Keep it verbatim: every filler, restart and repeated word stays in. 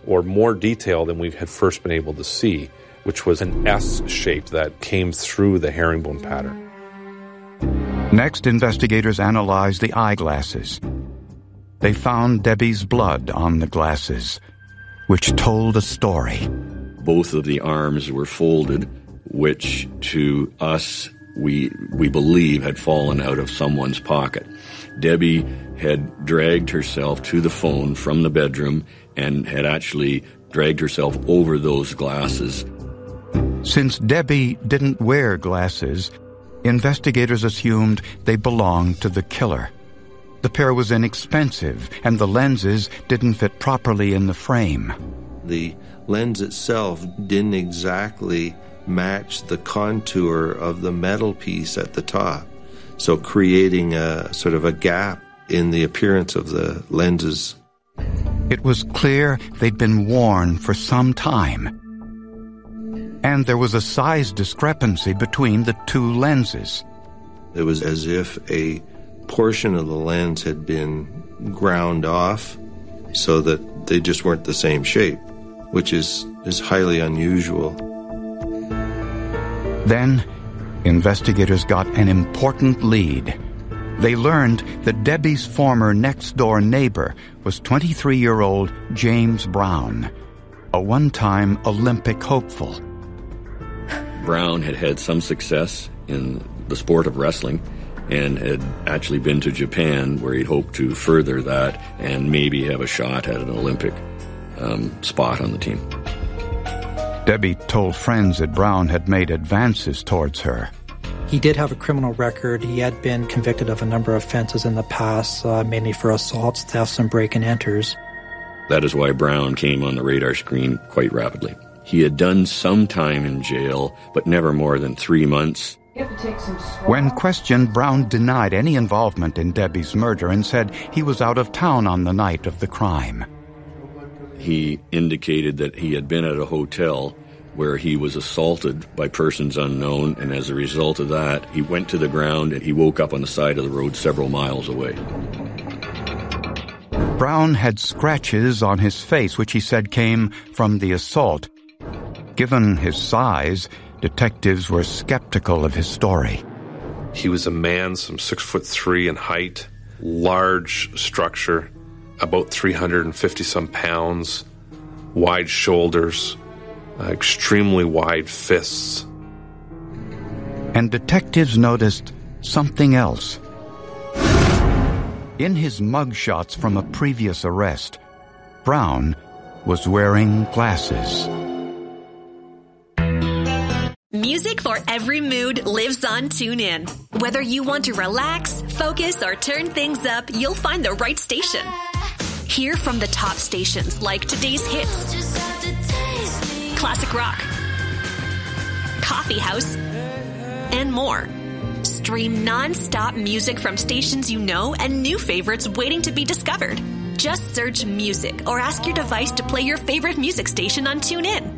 or more detail than we had first been able to see, which was an S shape that came through the herringbone pattern. Next, investigators analyzed the eyeglasses. They found Debbie's blood on the glasses, which told a story. Both of the arms were folded, which to us, we we believe had fallen out of someone's pocket. Debbie had dragged herself to the phone from the bedroom and had actually dragged herself over those glasses. Since Debbie didn't wear glasses, investigators assumed they belonged to the killer. The pair was inexpensive, and the lenses didn't fit properly in the frame. The lens itself didn't exactly match the contour of the metal piece at the top, so creating a sort of a gap in the appearance of the lenses. It was clear they'd been worn for some time. And there was a size discrepancy between the two lenses. It was as if a portion of the lens had been ground off so that they just weren't the same shape, which is, is highly unusual. Then, investigators got an important lead. They learned that Debbie's former next-door neighbor was twenty-three-year-old James Brown, a one-time Olympic hopeful. Brown had had some success in the sport of wrestling and had actually been to Japan, where he'd hoped to further that and maybe have a shot at an Olympic um, spot on the team. Debbie told friends that Brown had made advances towards her. He did have a criminal record. He had been convicted of a number of offenses in the past, uh, mainly for assaults, thefts, and break-and-enters. That is why Brown came on the radar screen quite rapidly. He had done some time in jail, but never more than three months. When questioned, Brown denied any involvement in Debbie's murder and said he was out of town on the night of the crime. He indicated that he had been at a hotel where he was assaulted by persons unknown, and as a result of that, he went to the ground and he woke up on the side of the road several miles away. Brown had scratches on his face, which he said came from the assault. Given his size, detectives were skeptical of his story. He was a man, some six foot three in height, large structure, about three hundred fifty some pounds, wide shoulders, uh, extremely wide fists. And detectives noticed something else. In his mugshots from a previous arrest, Brown was wearing glasses. Music for every mood lives on TuneIn. Whether you want to relax, focus, or turn things up, you'll find the right station. Hear from the top stations like today's hits, classic rock, coffee house, and more. Stream non-stop music from stations you know and new favorites waiting to be discovered. Just search music or ask your device to play your favorite music station on TuneIn.